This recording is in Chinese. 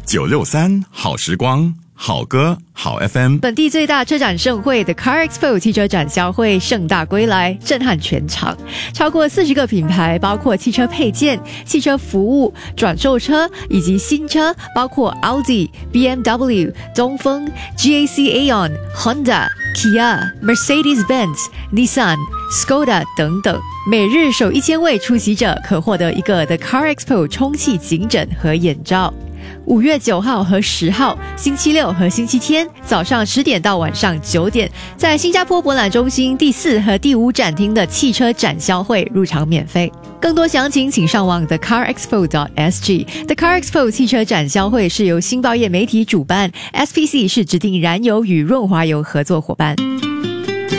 963好时光，好歌好 FM。 本地最大车展盛会 The Car Expo 汽车展销会盛大归来，震撼全场。超过40个品牌，包括汽车配件、汽车服务、转售车以及新车，包括 Audi、BMW、东风、GAC Aeon、Honda、Kia、Mercedes-Benz、Nissan、Skoda 等等。每日首1000位出席者可获得一个 The Car Expo 充气颈枕和眼罩。5月9号和10号，星期六和星期天，早上10点到晚上9点，在新加坡博览中心第4和第5展厅的汽车展销会入场免费。更多详情请上网 thecarexpo.sg。The Car Expo 汽车展销会是由新报业媒体主办，SPC 是指定燃油与润滑油合作伙伴。